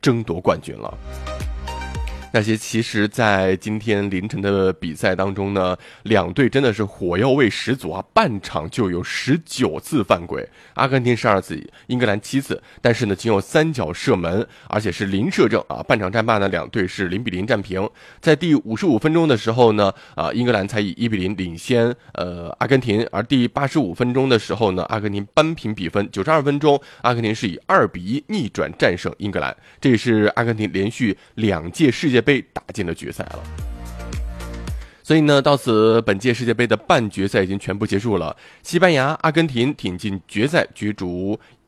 争夺冠军了。那些其实在今天凌晨的比赛当中呢，两队真的是火药味十足啊，半场就有19次犯规，阿根廷12次，英格兰7次，但是呢仅有3脚射门，而且是零射正啊。半场战罢呢，两队是0-0战平。在第55分钟的时候呢，英格兰才以1-0领先阿根廷，而第85分钟的时候呢，阿根廷扳平比分。92分钟，阿根廷是以2-1逆转战胜英格兰，这也是阿根廷连续2届世界杯打进了决赛了。所以呢，到此本届世界杯的半决赛已经全部结束了。西班牙、阿根廷挺进决赛，角逐